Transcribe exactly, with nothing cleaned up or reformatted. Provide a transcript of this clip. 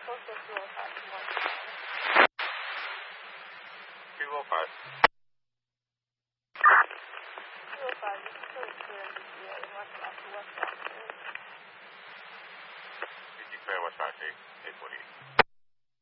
Postal two oh five, one. two oh five. two oh five, this is for the clear D C A, westbound to westbound. Did you clear westbound to eight forty?